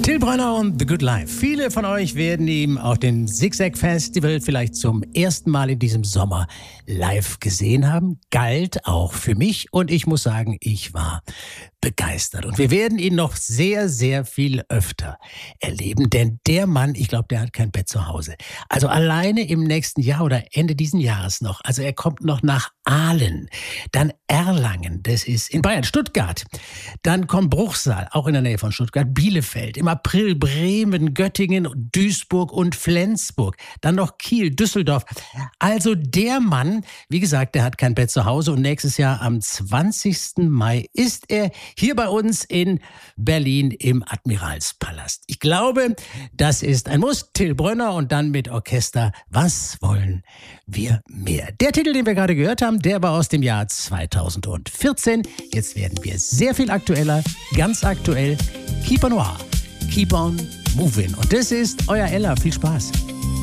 Till Brönner und The Good Life. Viele von euch werden ihn auf dem Zigzag Festival vielleicht zum ersten Mal in diesem Sommer live gesehen haben. Galt auch für mich und ich muss sagen, ich war begeistert. Und wir werden ihn noch sehr, sehr viel öfter erleben, denn der Mann, ich glaube, der hat kein Bett zu Hause. Also alleine im nächsten Jahr oder Ende diesen Jahres noch. Also er kommt noch nach Aalen, dann Erlangen, das ist in Bayern, Stuttgart. Dann kommt Bruchsal, auch in der Nähe von Stuttgart, Bielefeld. Im April Bremen, Göttingen, Duisburg und Flensburg. Dann noch Kiel, Düsseldorf. Also der Mann, wie gesagt, der hat kein Bett zu Hause und nächstes Jahr am 20. Mai ist er hier bei uns in Berlin im Admiralspalast. Ich glaube, das ist ein Muss. Till Brönner und dann mit Orchester. Was wollen wir mehr? Der Titel, den wir gerade gehört haben, der war aus dem Jahr 2014. Jetzt werden wir sehr viel aktueller, ganz aktuell. Keep on Noir, keep on moving. Und das ist euer Ella. Viel Spaß.